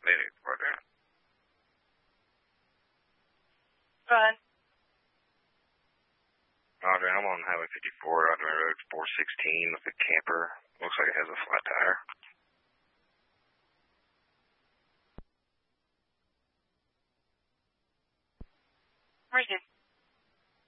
Lady, right there. Run. Roger, I'm on Highway 54, Roger Road 416 with a camper. Looks like it has a flat tire. Regan.